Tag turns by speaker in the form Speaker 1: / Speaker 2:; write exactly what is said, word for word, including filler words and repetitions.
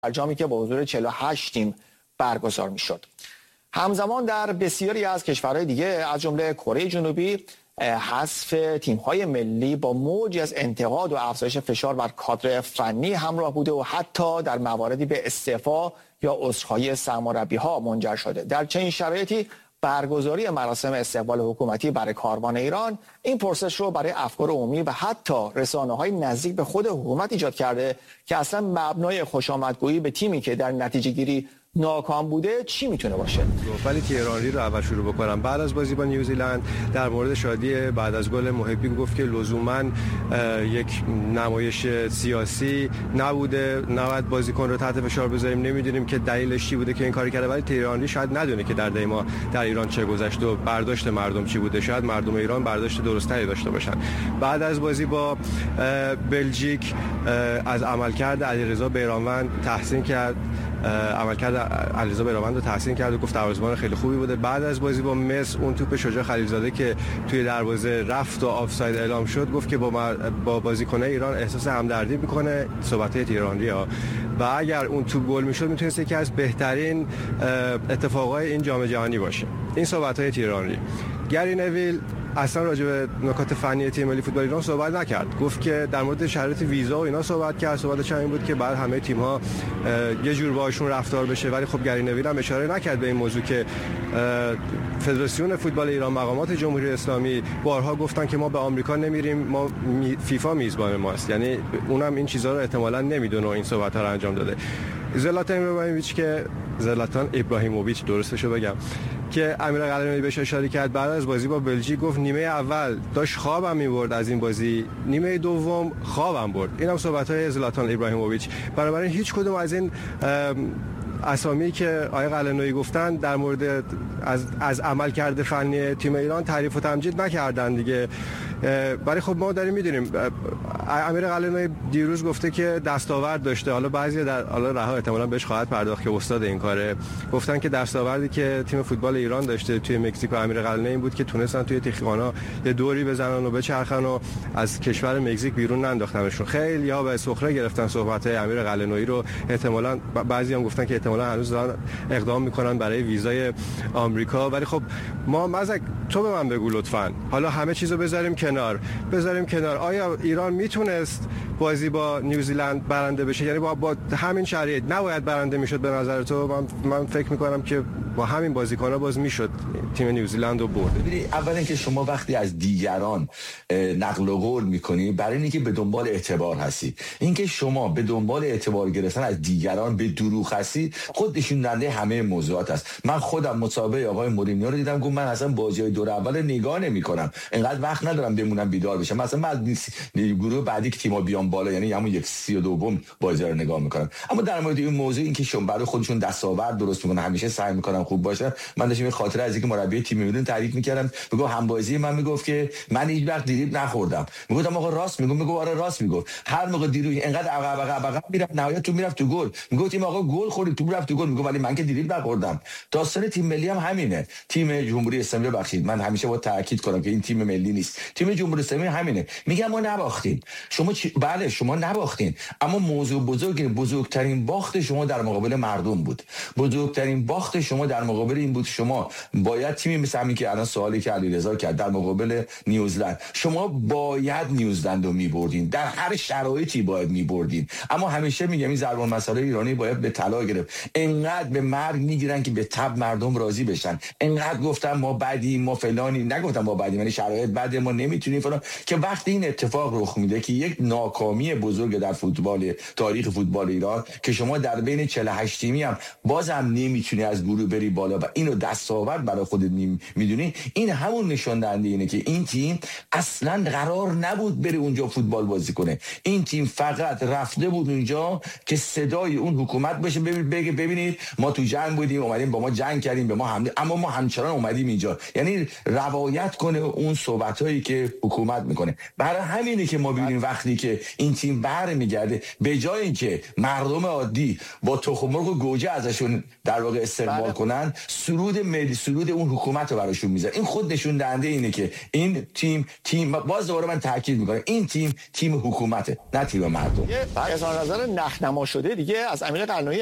Speaker 1: برجامی که با حضور چهل و هشت تیم برگزار میشد. همزمان در بسیاری از کشورهای دیگه از جمله کره جنوبی حذف تیم‌های ملی با موجی از انتقاد و افزایش فشار بر کادر فنی همراه بوده و حتی در مواردی به استعفا یا عذرخواهی سرمربی‌ها منجر شده. در چنین شرایطی برگزاری مراسم استقبال حکومتی برای کاروان ایران این پرسش رو برای افکار عمومی و حتی رسانه‌های نزدیک به خود حکومت ایجاد کرده که اصلا مبنای خوشامدگویی به تیمی که در نتیجه گیری ناکام بوده چی میتونه باشه؟
Speaker 2: ولی تهرانی رو اول شروع بکنم. بعد از بازی با نیوزیلند در مورد شادی بعد از گل محبی گفت که لزوما یک نمایش سیاسی نبوده، نباید بازیکن رو تحت فشار بذاریم، نمیدونیم که دلیلش چی بوده که این کاری کرده. ولی تهرانی شاید ندونه که در دل ما در ایران چه گذشته و برداشت مردم چی بوده. شاید مردم ایران برداشت درستری داشته باشن. بعد از بازی با بلژیک از عملکرد علیرضا بیرانوند تحسین کرد، عملکرد علیرضا بیرانوند رو تحسین کرد و گفت دروازه‌بان خیلی خوبی بوده. بعد از بازی با مصر اون توپ شجاع خلیلزاده که توی دروازه رفت و آفساید اعلام شد گفت که با با بازیکن‌های ایران احساس همدردی میکنه. صحبت‌های تهرانی‌ها و اگر اون توپ گل میشد میتونست یکی از بهترین اتفاقای این جام جهانی باشه. این صحبت‌های تهرانی. گری نویل اصلا راجع به نکات فنی تیم ملی فوتبال ایران صحبت نکرد. گفت که در مورد شرایط ویزا و اینا صحبت کرد. صحبتش این بود که بعد همه تیم‌ها یه جور باهاشون رفتار بشه. ولی خب گری نویل هم اشاره نکرد به این موضوع که فدراسیون فوتبال ایران، مقامات جمهوری اسلامی بارها گفتن که ما به آمریکا نمیریم، ما فیفا میزبان ماست. یعنی اونم این چیزا رو احتمالاً نمیدونه و این صحبت‌ها رو انجام داده. زلاتان ابراهیموویچ که زلاتان ابراهیموویچ درستشو بگم که امیر قلعه‌نویی بهش اشاره کرد بعد از بازی با بلژیک گفت نیمه اول داشت خوابم می‌برد از این بازی، نیمه دوم خوابم برد. اینم صحبت‌های زلاتان ابراهیموویچ. بنابراین هیچ کدوم از این اسامی که آقای قلعه‌نویی گفتن در مورد از از عملکرد فنی تیم ایران تعریف و تمجید نکردن دیگه. ولی خب ما داریم می‌دونیم امیر قلعه‌نویی دیروز گفته که دستاورد داشته. حالا بعضی در حالا رها احتمالاً بهش خواهد پرداخت که استاد این کاره. گفتن که دستاوردی که تیم فوتبال ایران داشته توی مکزیک و امیر قلعه‌نویی این بود که تونستن توی تخیخانا یه دوری بزنن و بچرخن و از کشور مکزیک بیرون ننداختنشون. خیلی‌ها به سخره گرفتن صحبت‌های امیر قلعه‌نویی رو. احتمالاً بعضی هم گفتن که احتمالاً هنوز دارن اقدام می‌کنن برای ویزای آمریکا. ولی خب ما مزک تو به من بگو لطفاً، حالا همه چیزو بذاریم کنار بذاریم کنار آیا ایران میتونست بازی با نیوزیلند برنده بشه؟ یعنی با, با همین شرایط نباید برنده میشد به نظر تو؟ من, من فکر میکنم که با همین بازیکن‌ها باز میشد تیم نیوزیلند رو برد.
Speaker 3: ببینید اولا اینکه شما وقتی از دیگران نقل و قول میکنی برای اینکه به دنبال اعتبار هستی، اینکه شما به دنبال اعتبار گرفتن از دیگران به دروغ هستی خود نشون دهنده همه موضوعات است. من خودم مسابقه آقای مورینیو رو دیدم، گفتم من اصلا بازی‌های دور اول نگاه نمی‌کنم، اینقدر وقت ندارم بمونم بیدار بشم. مثلا من گروه بعدی که تیم‌ها بیان بالا یعنی همون یک سی و دوم بازی رو نگاه می‌کنم. اما در مورد این موضوع اینکه شما برای خودشون دستاورد درست می‌کنن، همیشه سعی می‌کنن خوب باشن، من داشتم این خاطره از اینکه مربی تیم ملی تعریف می‌کردم، میگم همبازی من میگفت که من هیچ وقت دریبل نخوردم. میگفتم آقا راست میگم، میگم آره راست میگفت. هر موقع دریبل اینقدر عقب عقب عقب میرفت نهایت تو میرفت تو گل. میگفتیم آقا گل خوردی تو رفت تو گل. میگم ولی من که دریبل نخوردم. داستان تیم ملی هم همینه. تیم جمهوری اسلامی بخشید من همیشه با تاکید کنم که این تیم ملی نیست. تیم جمهوری اسلامی همینه. میگم ما نباختیم. شما چی... بله شما نباختین، اما موضوع بزرگ بزرگترین باخت شما در مقابل مردم بود. بزرگترین باخت شما در مقابل این بود شما باید تیمی مثل همین که الان سوالی که علیرضا کرد در مقابل نیوزلند، شما باید نیوزلند رو میبردین، در هر شرایطی باید میبردین. اما همیشه میگم این ضربان مسئله ایرانی باید به طلا گرفت. انقدر به مرگ میگیرن که به تب مردم راضی بشن. انقدر گفتم ما بعدیم ما فلانی، نگفتم ما بعدیم یعنی شرایط بعد ما نمیتونیم فلان، که وقتی این اتفاق رخ میده که یک ناکامی بزرگ در فوتبال تاریخ فوتبال ایران که شما در بین چهل و هشت تیمی هم بازم نمیتونی از گروه بری بالا و اینو دستاورد برای خودت میدونی، این همون نشون دهنده اینه که این تیم اصلا قرار نبود بره اونجا فوتبال بازی کنه. این تیم فقط رفته بود اونجا که صدای اون حکومت بشه، بگه ببینید ما تو جنگ بودیم، اومدیم با ما جنگ کردیم، به ما حمله، اما ما همچنان اومدیم اینجا. یعنی روایت کنه اون صحبتایی که حکومت میکنه. برای همینه که ما ببینیم وقتی که این تیم برمیگرده به جای اینکه مردم عادی با تخم مرغ و گوجه ازشون در واقع استقبال کنن میکنن سرود ملی سرود اون حکومت رو براشون میذارن. این خود نشون دهنده اینه که این تیم تیم باز دوباره من تاکید میکنم این تیم تیم حکومته نه تیم مردم.
Speaker 1: یه اظهار نظر نخنما شده دیگه از امیر قلنویی